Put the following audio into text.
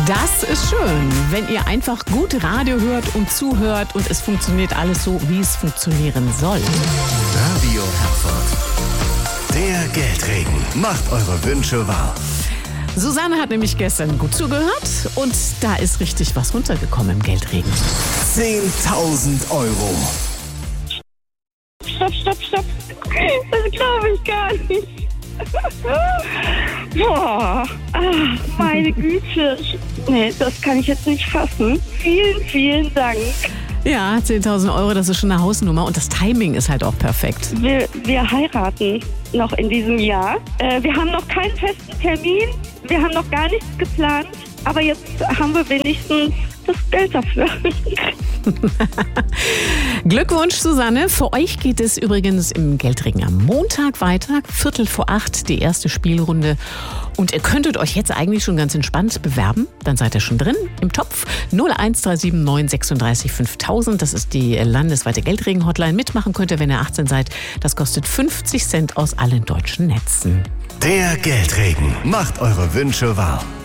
Das ist schön, wenn ihr einfach gut Radio hört und zuhört und es funktioniert alles so, wie es funktionieren soll. Radio Herford. Der Geldregen macht eure Wünsche wahr. Susanne hat nämlich gestern gut zugehört und da ist richtig was runtergekommen im Geldregen. 10.000 Euro. Stopp. Das glaube ich gar nicht. Boah, meine Güte. Nee, das kann ich jetzt nicht fassen. Vielen Dank. Ja, 10.000 Euro, das ist schon eine Hausnummer und das Timing ist halt auch perfekt. Wir heiraten noch in diesem Jahr. Wir haben noch keinen festen Termin. Wir haben noch gar nichts geplant. Aber jetzt haben wir wenigstens das Geld dafür. Glückwunsch, Susanne. Für euch geht es übrigens im Geldregen am Montag weiter. 7:45 die erste Spielrunde. Und ihr könntet euch jetzt eigentlich schon ganz entspannt bewerben. Dann seid ihr schon drin im Topf. 01379 936 5000. Das ist die landesweite Geldregen-Hotline. Mitmachen könnt ihr, wenn ihr 18 seid. Das kostet 50 Cent aus allen deutschen Netzen. Der Geldregen macht eure Wünsche wahr.